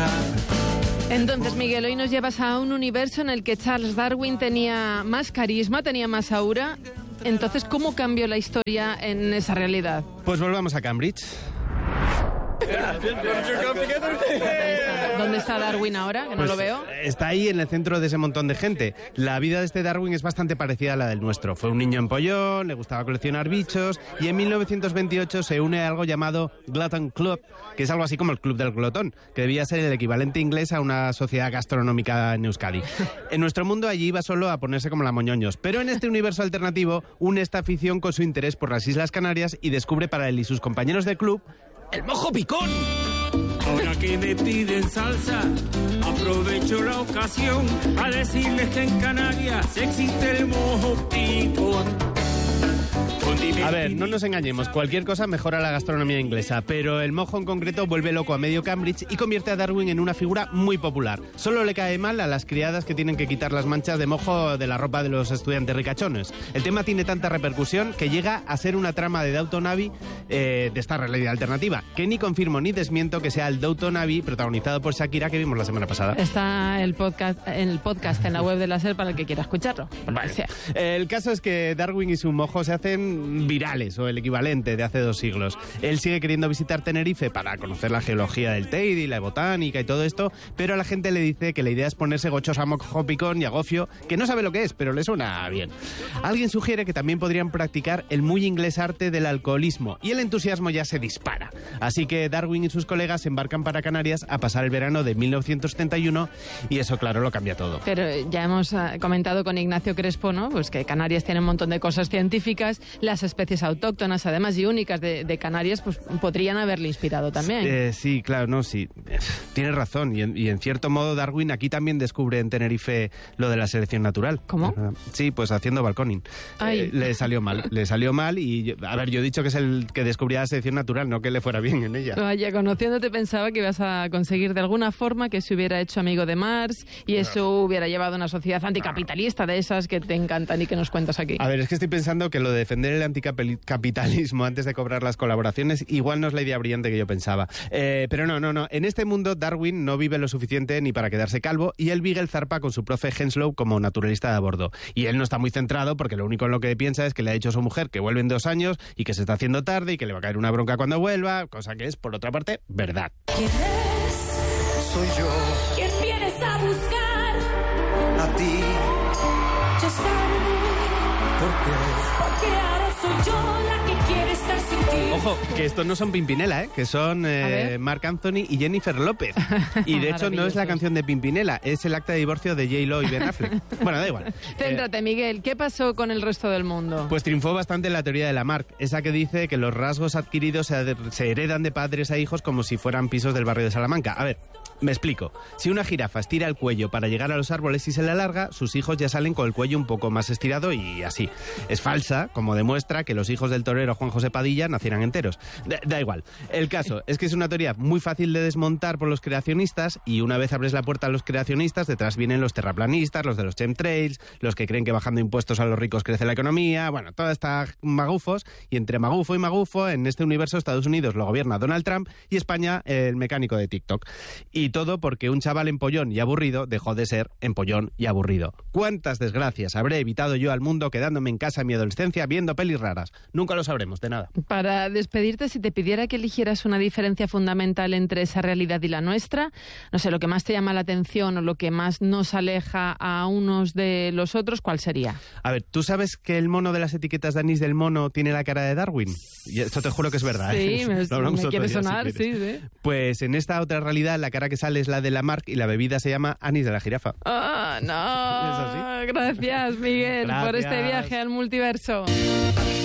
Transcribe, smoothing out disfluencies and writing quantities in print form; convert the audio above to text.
casa. Entonces, Miguel, hoy nos llevas a un universo en el que Charles Darwin tenía más carisma, tenía más aura. Entonces, ¿cómo cambió la historia en esa realidad? Pues volvamos a Cambridge. ¿Dónde está Darwin ahora? Que no lo veo. Está ahí en el centro de ese montón de gente. La vida de este Darwin es bastante parecida a la del nuestro. Fue un niño empollón, le gustaba coleccionar bichos y en 1928 se une a algo llamado Glutton Club, que es algo así como el Club del Glotón, que debía ser el equivalente inglés a una sociedad gastronómica en Euskadi. En nuestro mundo allí iba solo a ponerse como la moñoños, pero en este universo alternativo une esta afición con su interés por las Islas Canarias y descubre para él y sus compañeros de club el mojo picón. Ahora que me piden salsa, aprovecho la ocasión a decirles que en Canarias existe el mojo picón. A ver, no nos engañemos, cualquier cosa mejora la gastronomía inglesa, pero el mojo en concreto vuelve loco a medio Cambridge y convierte a Darwin en una figura muy popular. Solo le cae mal a las criadas que tienen que quitar las manchas de mojo de la ropa de los estudiantes ricachones. El tema tiene tanta repercusión que llega a ser una trama de Downton Abbey de esta realidad alternativa, que ni confirmo ni desmiento que sea el Downton Abbey protagonizado por Shakira que vimos la semana pasada. Está el podcast en la web de la SER para el que quiera escucharlo. Vale. El caso es que Darwin y su mojo se hacen virales, o el equivalente de hace 2 siglos. Él sigue queriendo visitar Tenerife para conocer la geología del Teide y la botánica y todo esto, pero a la gente le dice que la idea es ponerse gochos a mojo picón y a gofio, que no sabe lo que es, pero le suena bien. Alguien sugiere que también podrían practicar el muy inglés arte del alcoholismo, y el entusiasmo ya se dispara. Así que Darwin y sus colegas se embarcan para Canarias a pasar el verano de 1971, y eso, claro, lo cambia todo. Pero ya hemos comentado con Ignacio Crespo, ¿no? Pues que Canarias tiene un montón de cosas científicas, las especies autóctonas, además, y únicas de Canarias, pues podrían haberle inspirado también. Sí, claro, no, sí. Tienes razón, y en cierto modo Darwin aquí también descubre en Tenerife lo de la selección natural. ¿Cómo? Sí, pues haciendo balconing. Le salió mal y, a ver, yo he dicho que es el que descubría la selección natural, no que le fuera bien en ella. Vaya, conociéndote pensaba que ibas a conseguir de alguna forma que se hubiera hecho amigo de Marx y eso hubiera llevado a una sociedad anticapitalista de esas que te encantan y que nos cuentas aquí. A ver, es que estoy pensando que lo de defender el anticapitalismo antes de cobrar las colaboraciones igual no es la idea brillante que yo pensaba. Pero no. En este mundo Darwin no vive lo suficiente ni para quedarse calvo y el Beagle zarpa con su profe Henslow como naturalista de a bordo. Y él no está muy centrado porque lo único en lo que piensa es que le ha dicho a su mujer que vuelve en 2 años y que se está haciendo tarde y que le va a caer una bronca cuando vuelva, cosa que es, por otra parte, verdad. ¿Quién es? Soy yo, ¿Quién vienes a buscar? a ti, Ya sabes, porque ahora soy yo la que quiere estar sin ti. Ojo, que estos no son Pimpinela, que son Marc Anthony y Jennifer López. Y de hecho no es la canción de Pimpinela, es el acta de divorcio de J-Lo y Ben Affleck. Bueno, da igual. Céntrate, Miguel, ¿qué pasó con el resto del mundo? Pues triunfó bastante la teoría de Lamarck, esa que dice que los rasgos adquiridos se heredan de padres a hijos como si fueran pisos del barrio de Salamanca. A ver, me explico. Si una jirafa estira el cuello para llegar a los árboles y se le alarga, sus hijos ya salen con el cuello un poco más estirado y así. Es falsa, como demuestra que los hijos del torero Juan José Padilla nacieran enteros. Da igual. El caso es que es una teoría muy fácil de desmontar por los creacionistas y una vez abres la puerta a los creacionistas, detrás vienen los terraplanistas, los de los chemtrails, los que creen que bajando impuestos a los ricos crece la economía, bueno, toda esta magufos, y entre magufo y magufo, en este universo Estados Unidos lo gobierna Donald Trump y España el mecánico de TikTok. Y todo porque un chaval empollón y aburrido dejó de ser empollón y aburrido. ¿Cuántas desgracias habré evitado yo al mundo quedándome en casa en mi adolescencia viendo pelis raras? Nunca lo sabremos, de nada. Para despedirte, si te pidiera que eligieras una diferencia fundamental entre esa realidad y la nuestra, no sé, lo que más te llama la atención o lo que más nos aleja a unos de los otros, ¿cuál sería? A ver, ¿tú sabes que el mono de las etiquetas de anís del mono tiene la cara de Darwin? Y esto te juro que es verdad. Sí, me quiere sonar, si sí. Pues en esta otra realidad la cara que sale es la de Lamarck y la bebida se llama anís de la jirafa. ¡Ah, no! ¿Es así? Gracias, Miguel, por este viaje al multiverso.